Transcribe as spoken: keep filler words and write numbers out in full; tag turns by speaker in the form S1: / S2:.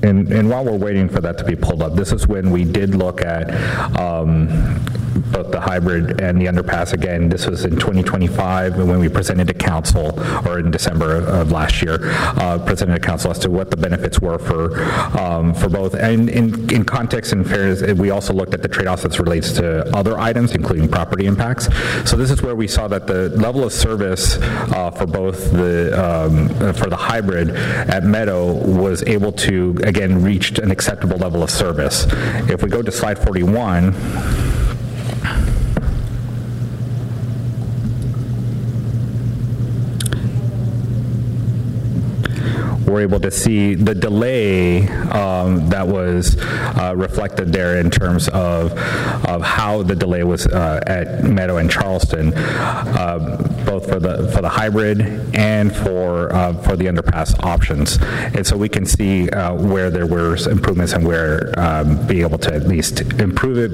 S1: and, and while we're waiting for that to be pulled up, this is when we did look at um, both the hybrid and the underpass again. This was in twenty twenty-five when we presented to council, or in December of last year, uh, presented to council as to what the benefits were for um, for both. And in, in context and fairness, we also looked at the trade-offs that relates to other items, including property impacts. So this is where we saw that the level of service uh, for both the um, for the hybrid at Meadow was able to again reach an acceptable level of service. If we go to slide forty-one. We're able to see the delay um, that was uh, reflected there in terms of, of how the delay was uh, at Meadow and Charleston, uh, both for the for the hybrid and for uh, for the underpass options. And so we can see uh, where there were improvements and where um, being able to at least improve it